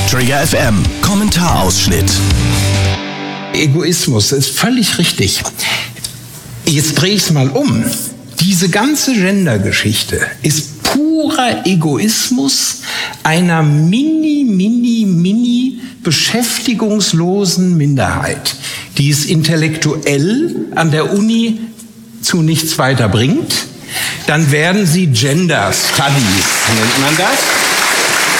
Trigger FM, Kommentarausschnitt. Egoismus ist völlig richtig. Jetzt drehe ich es mal um. Diese ganze Gender-Geschichte ist purer Egoismus einer mini beschäftigungslosen Minderheit, die es intellektuell an der Uni zu nichts weiter bringt. Dann werden sie Gender Studies, nennt man das.